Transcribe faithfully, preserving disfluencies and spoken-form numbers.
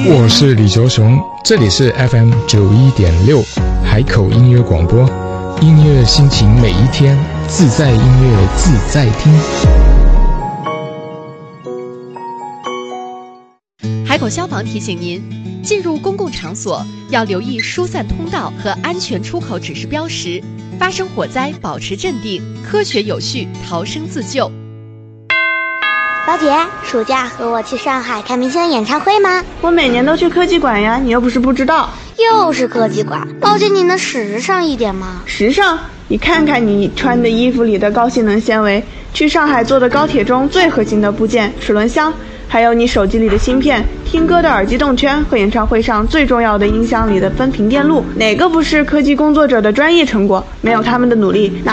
我是李卓雄，这里是 F M 九一点六海口音乐广播，音乐心情每一天，自在音乐自在听。 海口消防提醒您，进入公共场所要留意疏散通道和安全出口指示标识，发生火灾保持镇定，科学有序逃生自救。 老姐，暑假和我去上海看明星演唱会吗？ 我每年都去科技馆呀，你又不是不知道。 又是科技馆，老姐你能时尚一点吗？ 时尚？你看看你穿的衣服里的高性能纤维，去上海坐的高铁中最核心的部件齿轮箱，还有你手机里的芯片，听歌的耳机动圈和演唱会上最重要的音箱里的分频电路，哪个不是科技工作者的专业成果？没有他们的努力，那